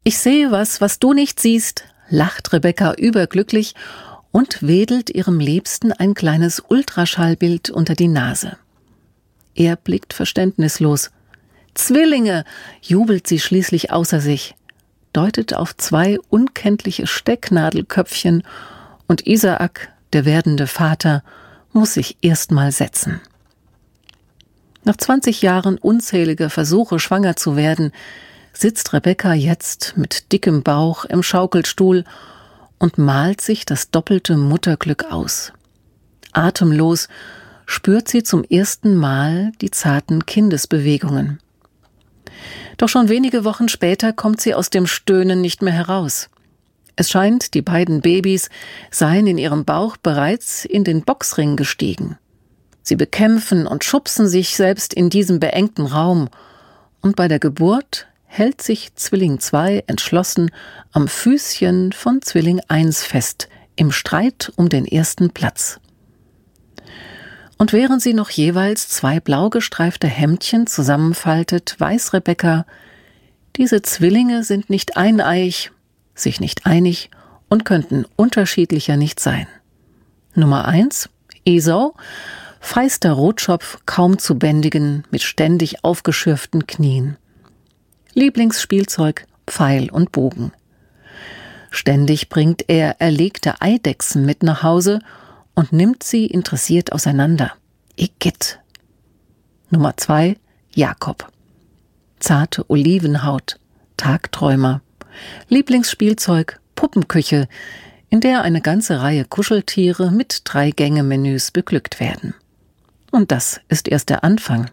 Ich sehe was du nicht siehst, lacht Rebecca überglücklich und wedelt ihrem Liebsten ein kleines Ultraschallbild unter die Nase. Er blickt verständnislos. Zwillinge, jubelt sie schließlich außer sich, deutet auf 2 unkenntliche Stecknadelköpfchen und Isaak, der werdende Vater, muss sich erst mal setzen. Nach 20 Jahren unzähliger Versuche, schwanger zu werden, sitzt Rebecca jetzt mit dickem Bauch im Schaukelstuhl und malt sich das doppelte Mutterglück aus. Atemlos spürt sie zum ersten Mal die zarten Kindesbewegungen. Doch schon wenige Wochen später kommt sie aus dem Stöhnen nicht mehr heraus. Es scheint, die beiden Babys seien in ihrem Bauch bereits in den Boxring gestiegen. Sie bekämpfen und schubsen sich selbst in diesem beengten Raum. Und bei der Geburt hält sich Zwilling 2 entschlossen am Füßchen von Zwilling 1 fest, im Streit um den ersten Platz. Und während sie noch jeweils 2 blau gestreifte Hemdchen zusammenfaltet, weiß Rebecca, diese Zwillinge sind nicht eineiig, sich nicht einig und könnten unterschiedlicher nicht sein. Nummer 1, Esau, feister Rotschopf, kaum zu bändigen, mit ständig aufgeschürften Knien. Lieblingsspielzeug, Pfeil und Bogen. Ständig bringt er erlegte Eidechsen mit nach Hause und nimmt sie interessiert auseinander. Igitt. Nummer 2, Jakob. Zarte Olivenhaut, Tagträumer. Lieblingsspielzeug, Puppenküche, in der eine ganze Reihe Kuscheltiere mit 3-Gänge-Menüs beglückt werden. Und das ist erst der Anfang.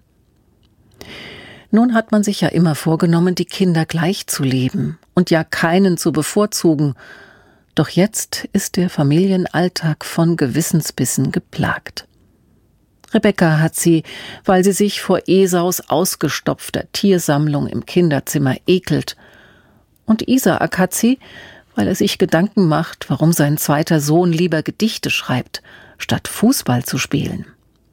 Nun hat man sich ja immer vorgenommen, die Kinder gleich zu lieben und ja keinen zu bevorzugen. Doch jetzt ist der Familienalltag von Gewissensbissen geplagt. Rebecca hat sie, weil sie sich vor Esaus ausgestopfter Tiersammlung im Kinderzimmer ekelt. Und Isaak hat sie, weil er sich Gedanken macht, warum sein zweiter Sohn lieber Gedichte schreibt, statt Fußball zu spielen.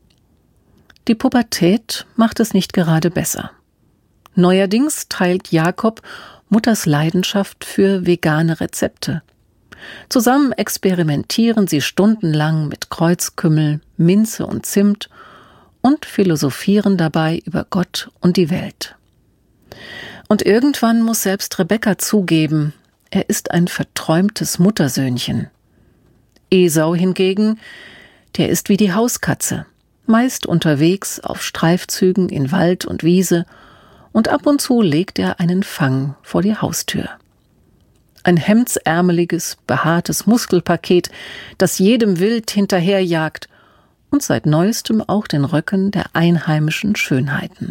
Die Pubertät macht es nicht gerade besser. Neuerdings teilt Jakob Mutters Leidenschaft für vegane Rezepte. Zusammen experimentieren sie stundenlang mit Kreuzkümmel, Minze und Zimt und philosophieren dabei über Gott und die Welt. Und irgendwann muss selbst Rebecca zugeben, er ist ein verträumtes Muttersöhnchen. Esau hingegen, der ist wie die Hauskatze, meist unterwegs auf Streifzügen in Wald und Wiese, und ab und zu legt er einen Fang vor die Haustür. Ein hemdsärmeliges, behaartes Muskelpaket, das jedem Wild hinterherjagt und seit Neuestem auch den Röcken der einheimischen Schönheiten.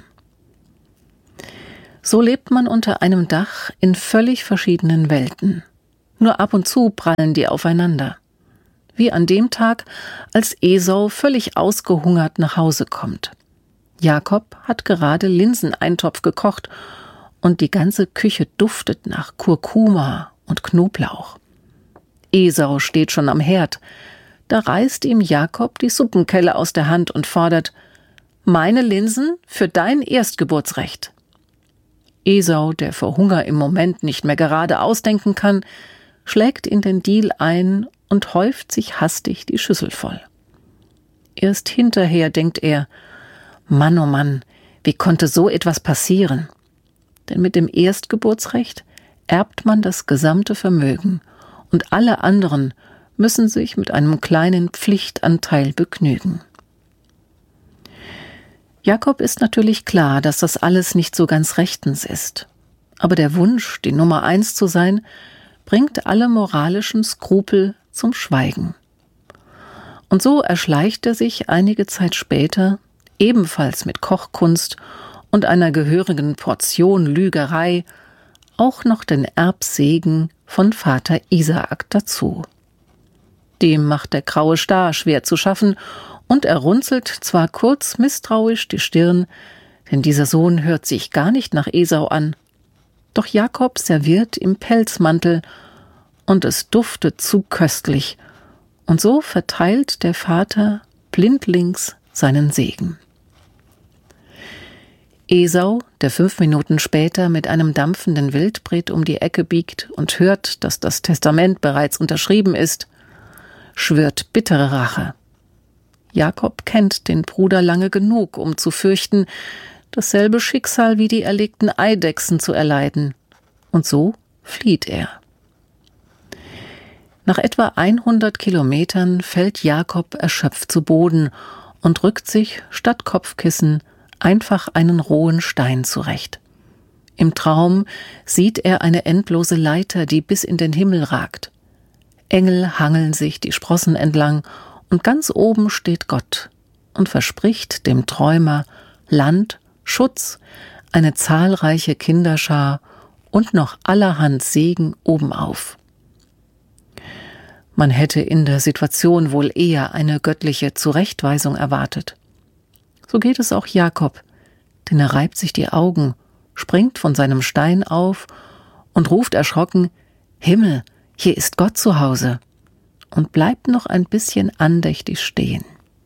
So lebt man unter einem Dach in völlig verschiedenen Welten. Nur ab und zu prallen die aufeinander. Wie an dem Tag, als Esau völlig ausgehungert nach Hause kommt. Jakob hat gerade Linseneintopf gekocht und die ganze Küche duftet nach Kurkuma und Knoblauch. Esau steht schon am Herd. Da reißt ihm Jakob die Suppenkelle aus der Hand und fordert: »Meine Linsen für dein Erstgeburtsrecht.« Esau, der vor Hunger im Moment nicht mehr gerade ausdenken kann, schlägt in den Deal ein und häuft sich hastig die Schüssel voll. Erst hinterher denkt er: Mann, oh Mann, wie konnte so etwas passieren? Denn mit dem Erstgeburtsrecht erbt man das gesamte Vermögen und alle anderen müssen sich mit einem kleinen Pflichtanteil begnügen. Jakob ist natürlich klar, dass das alles nicht so ganz rechtens ist. Aber der Wunsch, die Nummer 1 zu sein, bringt alle moralischen Skrupel zum Schweigen. Und so erschleicht er sich einige Zeit später, ebenfalls mit Kochkunst und einer gehörigen Portion Lügerei, auch noch den Erbsegen von Vater Isaak dazu. Dem macht der graue Star schwer zu schaffen und er runzelt zwar kurz misstrauisch die Stirn, denn dieser Sohn hört sich gar nicht nach Esau an, doch Jakob serviert im Pelzmantel und es duftet zu köstlich, und so verteilt der Vater blindlings seinen Segen. Esau, der 5 Minuten später mit einem dampfenden Wildbret um die Ecke biegt und hört, dass das Testament bereits unterschrieben ist, schwört bittere Rache. Jakob kennt den Bruder lange genug, um zu fürchten, dasselbe Schicksal wie die erlegten Eidechsen zu erleiden. Und so flieht er. Nach etwa 100 Kilometern fällt Jakob erschöpft zu Boden und rückt sich statt Kopfkissen einfach einen rohen Stein zurecht. Im Traum sieht er eine endlose Leiter, die bis in den Himmel ragt. Engel hangeln sich die Sprossen entlang und ganz oben steht Gott und verspricht dem Träumer Land, Schutz, eine zahlreiche Kinderschar und noch allerhand Segen obenauf. Man hätte in der Situation wohl eher eine göttliche Zurechtweisung erwartet. So geht es auch Jakob, denn er reibt sich die Augen, springt von seinem Stein auf und ruft erschrocken: Himmel, hier ist Gott zu Hause, und bleibt noch ein bisschen andächtig stehen.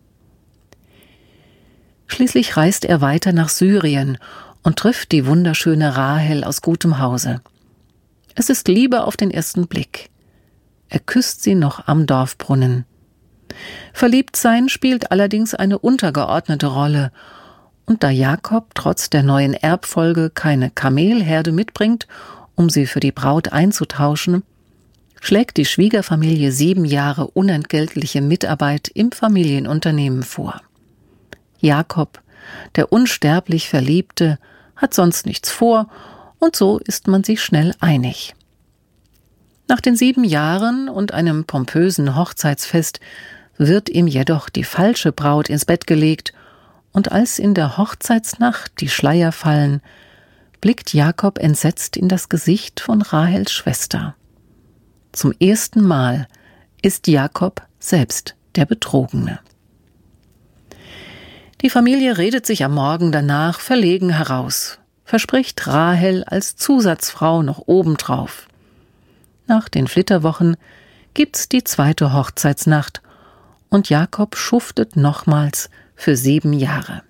Schließlich reist er weiter nach Syrien und trifft die wunderschöne Rahel aus gutem Hause. Es ist Liebe auf den ersten Blick. Er küsst sie noch am Dorfbrunnen. Verliebtsein spielt allerdings eine untergeordnete Rolle, und da Jakob trotz der neuen Erbfolge keine Kamelherde mitbringt, um sie für die Braut einzutauschen, schlägt die Schwiegerfamilie 7 Jahre unentgeltliche Mitarbeit im Familienunternehmen vor. Jakob, der unsterblich Verliebte, hat sonst nichts vor, und so ist man sich schnell einig. Nach den 7 Jahren und einem pompösen Hochzeitsfest wird ihm jedoch die falsche Braut ins Bett gelegt, und als in der Hochzeitsnacht die Schleier fallen, blickt Jakob entsetzt in das Gesicht von Rahels Schwester. Zum ersten Mal ist Jakob selbst der Betrogene. Die Familie redet sich am Morgen danach verlegen heraus, verspricht Rahel als Zusatzfrau noch obendrauf. Nach den Flitterwochen gibt's die 2. Hochzeitsnacht und Jakob schuftet nochmals für 7 Jahre.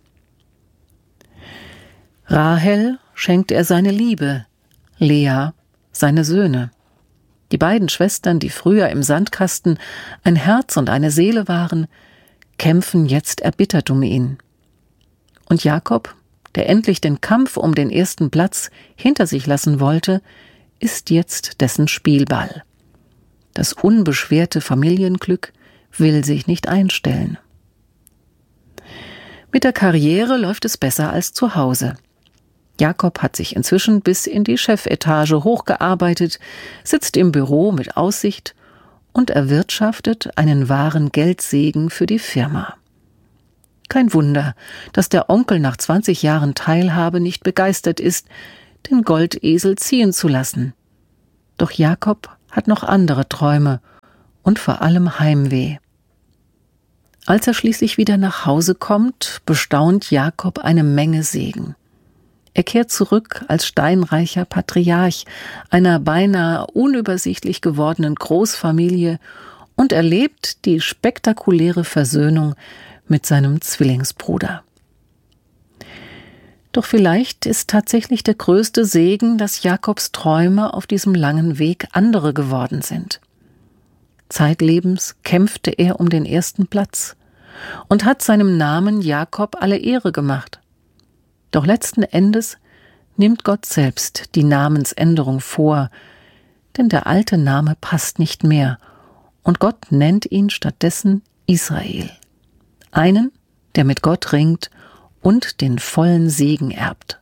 Rahel schenkt er seine Liebe, Lea seine Söhne. Die beiden Schwestern, die früher im Sandkasten ein Herz und eine Seele waren, kämpfen jetzt erbittert um ihn. Und Jakob, der endlich den Kampf um den ersten Platz hinter sich lassen wollte, ist jetzt dessen Spielball. Das unbeschwerte Familienglück will sich nicht einstellen. Mit der Karriere läuft es besser als zu Hause. Jakob hat sich inzwischen bis in die Chefetage hochgearbeitet, sitzt im Büro mit Aussicht und erwirtschaftet einen wahren Geldsegen für die Firma. Kein Wunder, dass der Onkel nach 20 Jahren Teilhabe nicht begeistert ist, den Goldesel ziehen zu lassen. Doch Jakob hat noch andere Träume und vor allem Heimweh. Als er schließlich wieder nach Hause kommt, bestaunt Jakob eine Menge Segen. Er kehrt zurück als steinreicher Patriarch einer beinahe unübersichtlich gewordenen Großfamilie und erlebt die spektakuläre Versöhnung mit seinem Zwillingsbruder. Doch vielleicht ist tatsächlich der größte Segen, dass Jakobs Träume auf diesem langen Weg andere geworden sind. Zeitlebens kämpfte er um den ersten Platz und hat seinem Namen Jakob alle Ehre gemacht. Doch letzten Endes nimmt Gott selbst die Namensänderung vor, denn der alte Name passt nicht mehr und Gott nennt ihn stattdessen Israel. Einen, der mit Gott ringt und den vollen Segen erbt.